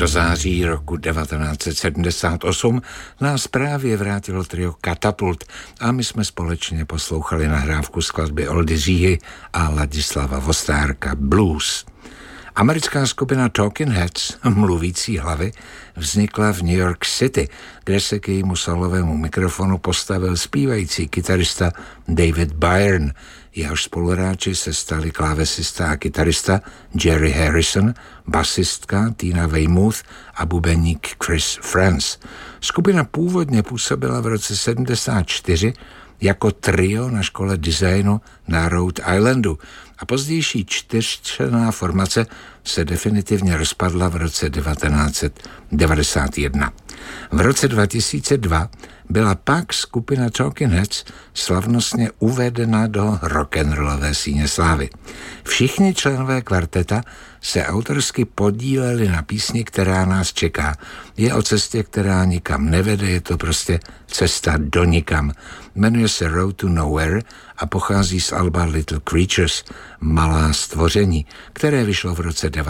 Do září roku 1978 nás právě vrátilo trio Katapult a my jsme společně poslouchali nahrávku skladby Oldy Říhy a Ladislava Vostárka Blues. Americká skupina Talking Heads, mluvící hlavy, vznikla v New York City, kde se k jejímu solovému mikrofonu postavil zpívající kytarista David Byrne. Jehož spoluhráči se stali klávesista a kytarista Jerry Harrison, basistka Tina Weymouth a bubeník Chris France. Skupina původně působila v roce 1974 jako trio na škole designu na Rhode Islandu a pozdější čtyřčlenná formace se definitivně rozpadla v roce 1991. V roce 2002 byla pak skupina Talking Heads slavnostně uvedena do rock'n'rollové síně slávy. Všichni členové kvarteta se autorsky podíleli na písni, která nás čeká. Je o cestě, která nikam nevede, je to prostě cesta do nikam. Jmenuje se Road to Nowhere a pochází z alba Little Creatures, malá stvoření, které vyšlo v roce 1992.